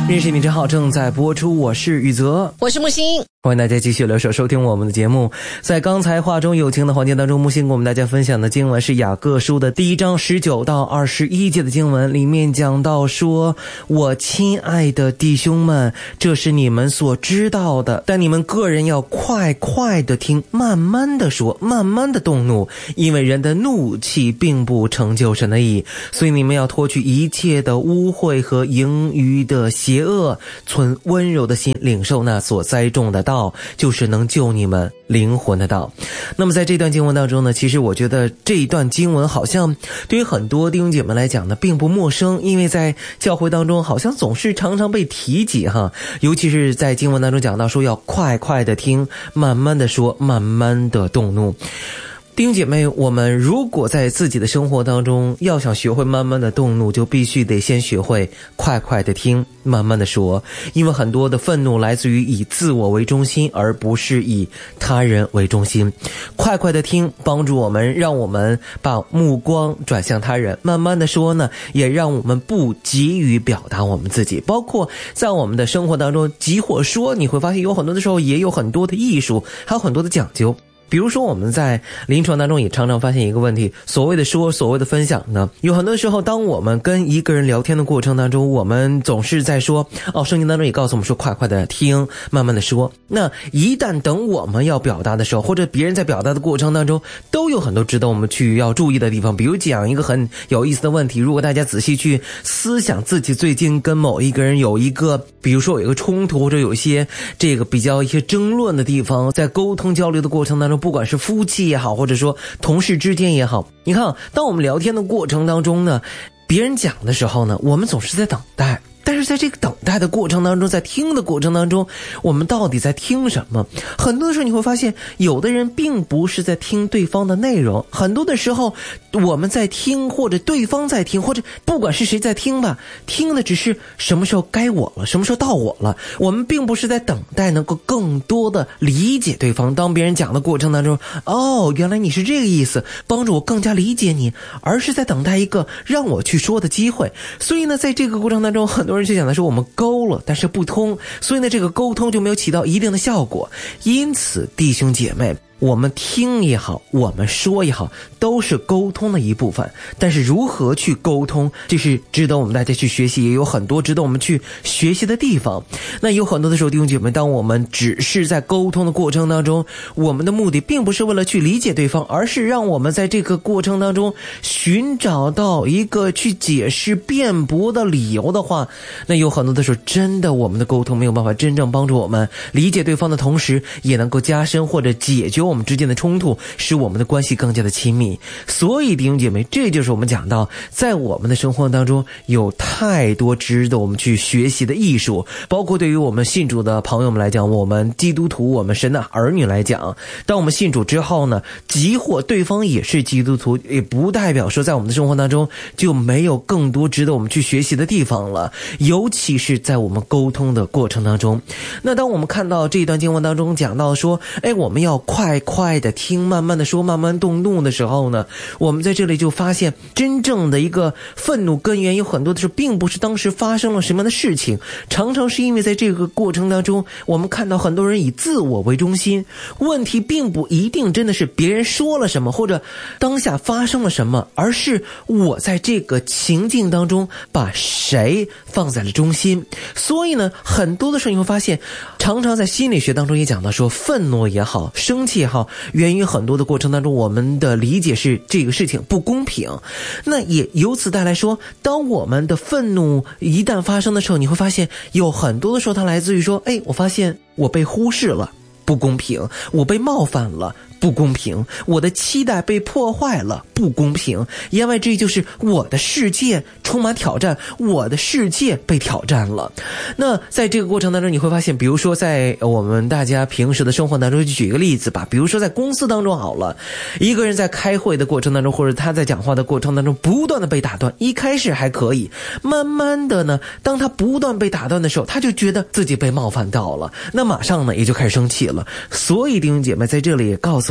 认识你真好正在播出，我是宇泽， 我是木星， 欢迎大家继续留守收听我们的节目。在刚才话中有情的环节当中，木星跟我们大家分享的经文是雅各书的第1章19到21节的经文，里面讲到说，我亲爱的弟兄们，这是你们所知道的，但你们个人要快快的听，慢慢的说，慢慢的动怒，因为人的怒气并不成就神的义，所以你们要脱去一切的污秽和盈余的邪恶，存温柔的心，领受那所栽种的道，就是能救你们灵魂的道。那么在这段经文当中呢，其实我觉得这一段经文好像对于很多弟兄姐妹来讲呢并不陌生，因为在教会当中好像总是常常被提及哈，尤其是在经文当中讲到说要快快的听，慢慢的说，慢慢的动怒。弟兄姐妹，我们如果在自己的生活当中要想学会慢慢的动怒，就必须得先学会快快的听，慢慢的说。因为很多的愤怒来自于以自我为中心，而不是以他人为中心。快快的听帮助我们，让我们把目光转向他人。慢慢的说呢，也让我们不急于表达我们自己。包括在我们的生活当中，急或说，你会发现有很多的时候也有很多的艺术，还有很多的讲究。比如说我们在临床当中也常常发现一个问题，所谓的说，所谓的分享呢，有很多时候当我们跟一个人聊天的过程当中，我们总是在说圣经当中也告诉我们说快快的听，慢慢的说。那一旦等我们要表达的时候，或者别人在表达的过程当中，都有很多值得我们去要注意的地方。比如讲一个很有意思的问题，如果大家仔细去思想自己最近跟某一个人有一个，比如说有一个冲突，或者有一些这个比较一些争论的地方，在沟通交流的过程当中，不管是夫妻也好，或者说同事之间也好，你看当我们聊天的过程当中呢，别人讲的时候呢，我们总是在等待，但是在这个等待的过程当中，在听的过程当中，我们到底在听什么？很多的时候你会发现，有的人并不是在听对方的内容，很多的时候我们在听，或者对方在听，或者不管是谁在听吧，听的只是什么时候该我了，什么时候到我了，我们并不是在等待能够更多的理解对方。当别人讲的过程当中，原来你是这个意思，帮助我更加理解你，而是在等待一个让我去说的机会。所以呢，在这个过程当中，很多人就讲的说我们沟了，但是不通，所以呢，这个沟通就没有起到一定的效果。因此，弟兄姐妹，我们听也好，我们说也好，都是沟通的一部分。但是如何去沟通，这是值得我们大家去学习，也有很多值得我们去学习的地方。那有很多的时候，弟兄姐妹，当我们只是在沟通的过程当中，我们的目的并不是为了去理解对方，而是让我们在这个过程当中寻找到一个去解释辩驳的理由的话，那有很多的时候，真的我们的沟通没有办法真正帮助我们理解对方的同时，也能够加深或者解决我们之间的冲突，使我们的关系更加的亲密。所以弟兄姐妹，这就是我们讲到在我们的生活当中有太多值得我们去学习的艺术，包括对于我们信主的朋友们来讲，我们基督徒，我们神的儿女来讲，当我们信主之后呢，即或对方也是基督徒，也不代表说在我们的生活当中就没有更多值得我们去学习的地方了，尤其是在我们沟通的过程当中。那当我们看到这一段经文当中讲到说我们要快快的听，慢慢的说，慢慢动怒的时候呢，我们在这里就发现真正的一个愤怒根源有很多的时候并不是当时发生了什么样的事情，常常是因为在这个过程当中，我们看到很多人以自我为中心。问题并不一定真的是别人说了什么，或者当下发生了什么，而是我在这个情境当中把谁放在了中心。所以呢，很多的时候你会发现，常常在心理学当中也讲到说，愤怒也好，生气也好，源于很多的过程当中，我们的理解是这个事情不公平。那也由此带来说，当我们的愤怒一旦发生的时候，你会发现有很多的时候它来自于说，我发现我被忽视了，不公平，我被冒犯了，不公平，我的期待被破坏了，不公平。言外之意就是我的世界充满挑战，我的世界被挑战了。那在这个过程当中，你会发现，比如说在我们大家平时的生活当中，就举一个例子吧，比如说在公司当中好了，一个人在开会的过程当中，或者他在讲话的过程当中不断的被打断，一开始还可以，慢慢的呢，当他不断被打断的时候，他就觉得自己被冒犯到了，那马上呢也就开始生气了。所以弟兄姐妹在这里也告诉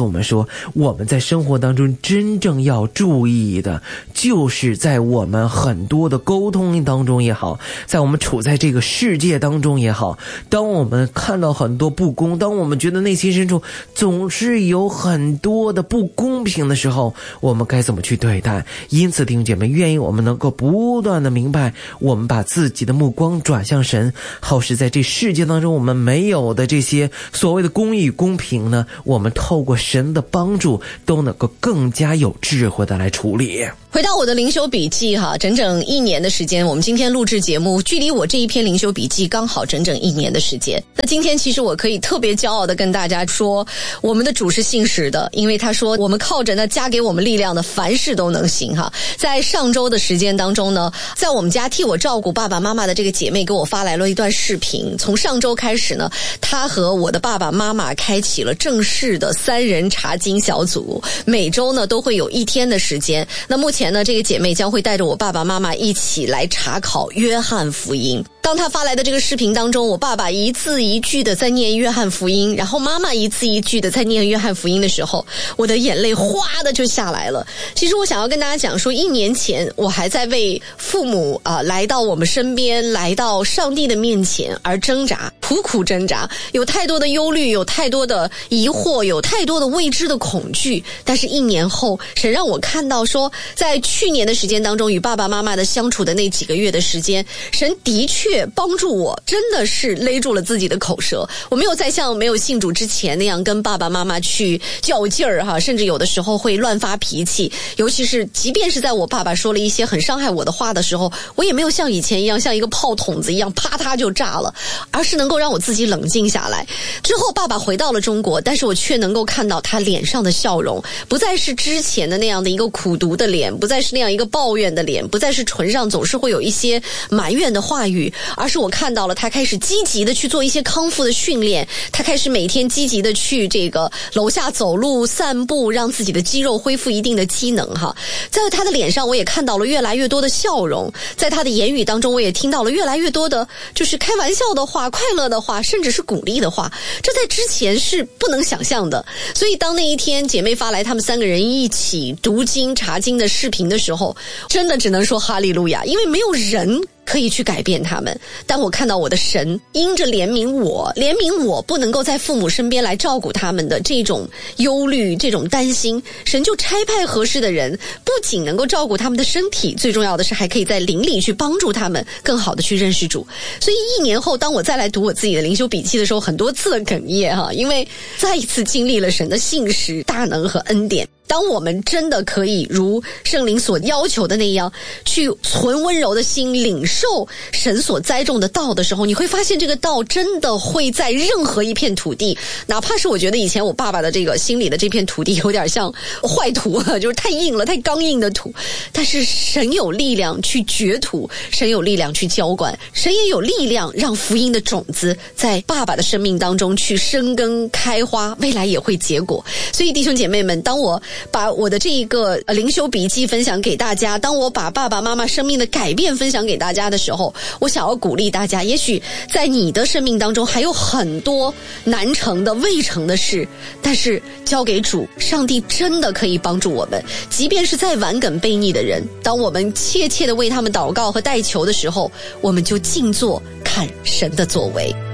诉我们说，我们在生活当中真正要注意的，就是在我们很多的沟通当中也好，在我们处在这个世界当中也好，当我们看到很多不公，当我们觉得内心深处总是有很多的不公平的时候，我们该怎么去对待？因此弟兄姐妹，愿意我们能够不断的明白，我们把自己的目光转向神，好使在这世界当中我们没有的这些所谓的公义与公平呢，我们透过神的帮助都能够更加有智慧的来处理。 回到我的灵修笔记哈，整整1年的时间，我们今天录制节目，距离我这一篇灵修笔记刚好整整1年的时间。那今天其实我可以特别骄傲的跟大家说，我们的主是信实的，因为他说我们靠着那加给我们力量的，凡事都能行哈。在上周的时间当中呢，在我们家替我照顾爸爸妈妈的这个姐妹给我发来了一段视频，从上周开始呢，她和我的爸爸妈妈开启了正式的3人查经小组，每周呢都会有1天的时间。那目前呢，这个姐妹将会带着我爸爸妈妈一起来查考约翰福音。当她发来的这个视频当中，我爸爸一字一句的在念约翰福音，然后妈妈一字一句的在念约翰福音的时候，我的眼泪哗的就下来了。其实我想要跟大家讲说，1年前我还在为父母来到我们身边，来到上帝的面前而挣扎，苦苦挣扎，有太多的忧虑，有太多的疑惑，有太多的未知的恐惧。但是1年后，神让我看到说，在去年的时间当中，与爸爸妈妈的相处的那几个月的时间，神的确帮助我，真的是勒住了自己的口舌。我没有再像没有信主之前那样跟爸爸妈妈去较劲儿哈，甚至有的时候会乱发脾气。尤其是即便是在我爸爸说了一些很伤害我的话的时候，我也没有像以前一样像一个炮筒子一样啪嗒就炸了，而是能够让我自己冷静下来。之后爸爸回到了中国，但是我却能够看到他脸上的笑容，不再是之前的那样的一个苦毒的脸，不再是那样一个抱怨的脸，不再是唇上总是会有一些埋怨的话语，而是我看到了他开始积极的去做一些康复的训练，他开始每天积极的去这个楼下走路散步，让自己的肌肉恢复一定的机能哈。在他的脸上我也看到了越来越多的笑容，在他的言语当中我也听到了越来越多的就是开玩笑的话，快乐的话，甚至是鼓励的话，这在之前是不能想象的。所以当那一天姐妹发来他们3个人一起读经查经的视频的时候，真的只能说哈利路亚，因为没有人可以去改变他们。当我看到我的神因着怜悯我不能够在父母身边来照顾他们的这种忧虑，这种担心，神就差派合适的人，不仅能够照顾他们的身体，最重要的是还可以在灵里去帮助他们更好的去认识主。所以1年后当我再来读我自己的灵修笔记的时候，很多次的哽咽哈，因为再一次经历了神的信实、大能和恩典。当我们真的可以如圣灵所要求的那样去存温柔的心，领受神所栽种的道的时候，你会发现这个道真的会在任何一片土地，哪怕是我觉得以前我爸爸的这个心里的这片土地有点像坏土，就是太硬了，太刚硬的土，但是神有力量去掘土，神有力量去浇灌，神也有力量让福音的种子在爸爸的生命当中去生根开花，未来也会结果。所以弟兄姐妹们，当我把我的这一个灵修笔记分享给大家，当我把爸爸妈妈生命的改变分享给大家的时候，我想要鼓励大家，也许在你的生命当中还有很多难成的未成的事，但是交给主，上帝真的可以帮助我们。即便是再顽梗悖逆的人，当我们切切的为他们祷告和代求的时候，我们就静坐看神的作为。